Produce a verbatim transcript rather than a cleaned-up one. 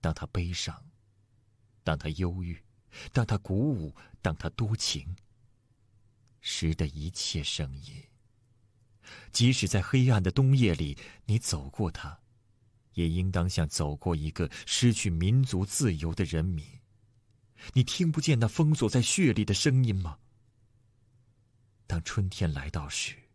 当他悲伤，当他忧郁，当他鼓舞，当他多情。时的一切声音，即使在黑暗的冬夜里，你走过它，也应当像走过一个失去民族自由的人民。你听不见那封锁在血里的声音吗？当春天来到时，